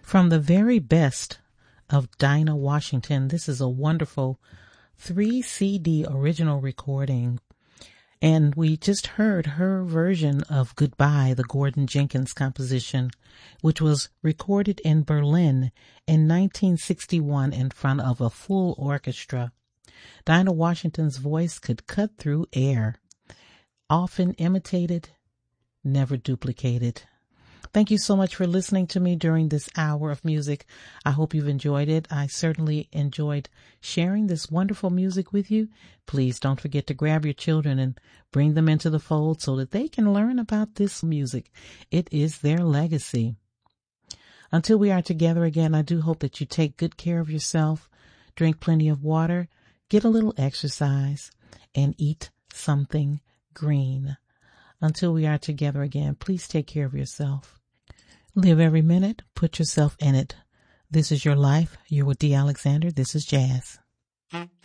From the very best of Dinah Washington, this is a wonderful 3 CD original recording. And we just heard her version of Goodbye, the Gordon Jenkins composition, which was recorded in Berlin in 1961 in front of a full orchestra. Dinah Washington's voice could cut through air. Often imitated, never duplicated. Thank you so much for listening to me during this hour of music. I hope you've enjoyed it. I certainly enjoyed sharing this wonderful music with you. Please don't forget to grab your children and bring them into the fold so that they can learn about this music. It is their legacy. Until we are together again, I do hope that you take good care of yourself, drink plenty of water, get a little exercise, and eat something green. Until we are together again, please take care of yourself. Live every minute. Put yourself in it. This is your life. You're with D. Alexander. This is Jazz.